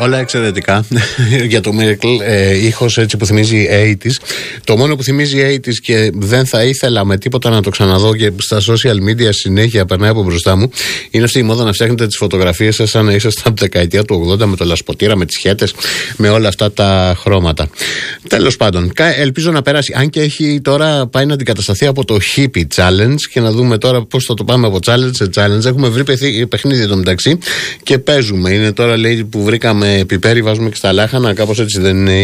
Όλα εξαιρετικά. Για το Miracle, ήχος έτσι που θυμίζει 80's. Το μόνο που θυμίζει 80's και δεν θα ήθελα με τίποτα να το ξαναδώ και στα social media συνέχεια περνάει από μπροστά μου, είναι αυτή η μόδα να φτιάχνετε τις φωτογραφίες σας σαν να ήσασταν από τη δεκαετία του 80 με το λασποτήρα, με τις χέτες, με όλα αυτά τα χρώματα. Τέλος πάντων, ελπίζω να περάσει. Αν και έχει τώρα πάει να αντικατασταθεί από το Hippie Challenge και να δούμε τώρα πώς θα το πάμε από challenge σε challenge. Έχουμε βρει παιχνίδι εδώ μεταξύ και παίζουμε. Είναι τώρα λέει που βρήκαμε πιπέρι, βάζουμε και στα λάχανα, κάπως έτσι δεν είναι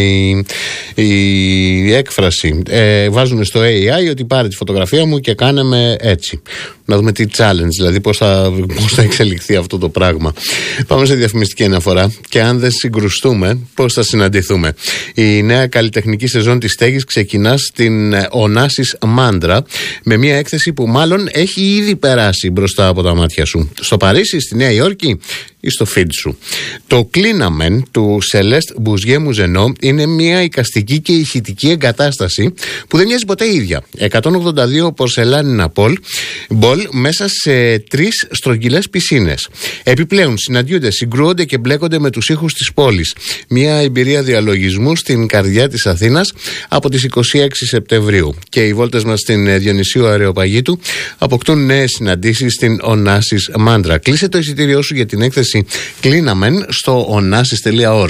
η έκφραση. Βάζουν στο AI ότι πάρε τη φωτογραφία μου και κάνε με έτσι. Να δούμε τι challenge, δηλαδή πώς θα εξελιχθεί αυτό το πράγμα. Πάμε σε διαφημιστική αναφορά και αν δεν συγκρουστούμε, πώς θα συναντηθούμε. Η νέα καλλιτεχνική σεζόν της στέγης ξεκινά στην Ωνάσης Μάντρα με μια έκθεση που μάλλον έχει ήδη περάσει μπροστά από τα μάτια σου. Στο Παρίσι, στη Νέα Υόρκη ή στο feed σου. Το κλίναμεν του Σελέστ Μπουζιέ Μουζενό είναι μια εικαστική και ηχητική εγκατάσταση που δεν μοιάζει ποτέ ίδια. 182 πορσελάνινα μπολ μέσα σε 3 στρογγυλές πισίνες. Επιπλέον συναντιούνται, συγκρούονται και μπλέκονται με τους ήχους της πόλης. Μια εμπειρία διαλογισμού στην καρδιά της Αθήνας από τις 26 Σεπτεμβρίου. Και οι βόλτες μας στην Διονυσίου Αρεοπαγίτου αποκτούν νέες συναντήσεις στην Ωνάσης Μάντρα. Κλείσε το εισιτήριό σου για την έκθεση Κλίναμεν στο onassis.org.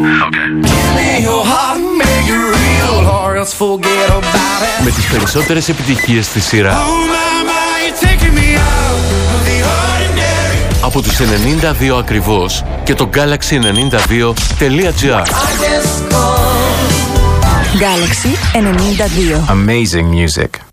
Με τις περισσότερες επιτυχίες στη σειρά από τους 92 ακριβώς και το Galaxy92.gr. Galaxy 92. Amazing music.